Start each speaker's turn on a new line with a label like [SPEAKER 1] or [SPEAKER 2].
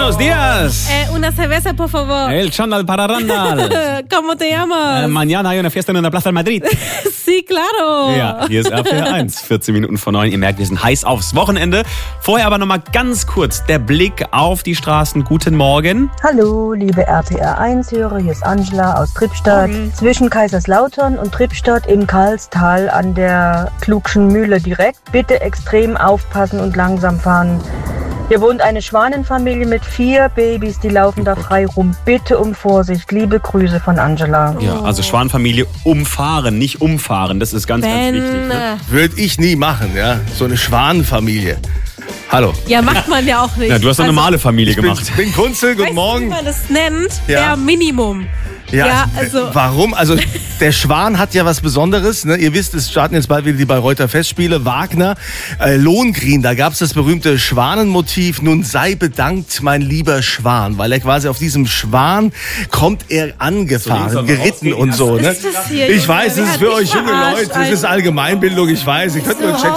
[SPEAKER 1] Buenos días.
[SPEAKER 2] Una cerveza, por favor.
[SPEAKER 1] El Chandal Pararandal.
[SPEAKER 2] ¿Cómo te llamas?
[SPEAKER 1] Mañana hay una fiesta en der Plaza de Madrid.
[SPEAKER 2] Sí, claro.
[SPEAKER 1] Ja, hier ist RPR 1, 14 Minuten vor 9. Ihr merkt, wir sind heiß aufs Wochenende. Vorher aber nochmal ganz kurz der Blick auf die Straßen. Guten Morgen.
[SPEAKER 3] Hallo, liebe RPR 1-Hörer, hier ist Angela aus Trippstadt. Zwischen Kaiserslautern und Trippstadt im Karlstal an der Klugschen Mühle direkt. Bitte extrem aufpassen und langsam fahren. Hier wohnt eine Schwanenfamilie mit 4 Babys, die laufen da frei rum. Bitte um Vorsicht. Liebe Grüße von Angela.
[SPEAKER 1] Ja, also Schwanenfamilie umfahren, nicht umfahren. Das ist ganz wichtig. Ne?
[SPEAKER 4] Würde ich nie machen, ja. So eine Schwanenfamilie. Hallo.
[SPEAKER 2] Ja, macht man ja auch nicht.
[SPEAKER 1] Ja, du hast eine normale Familie gemacht.
[SPEAKER 4] Ich bin Kunzel, guten Morgen.
[SPEAKER 2] Wie man das nennt?
[SPEAKER 4] Ja.
[SPEAKER 2] Minimum.
[SPEAKER 4] Ja, warum? Also der Schwan hat ja was Besonderes. Ne? Ihr wisst, es starten jetzt bald wieder die Bayreuther Festspiele. Wagner, Lohengrin, da gab es das berühmte Schwanenmotiv. Nun sei bedankt, mein lieber Schwan. Weil er quasi auf diesem Schwan kommt er angefahren, so geritten und so. Ne?
[SPEAKER 2] Was ist das hier?
[SPEAKER 4] Ich weiß, es ist für euch junge Leute. Das ist Allgemeinbildung, ich weiß. Ich könnte nur einen Check